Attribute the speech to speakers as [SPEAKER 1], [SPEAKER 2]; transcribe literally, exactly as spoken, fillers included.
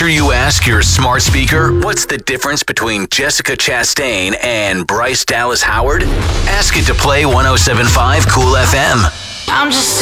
[SPEAKER 1] After you ask your smart speaker, what's the difference between Jessica Chastain and Bryce Dallas Howard? Ask it to play one oh seven point five Cool F M.
[SPEAKER 2] I'm just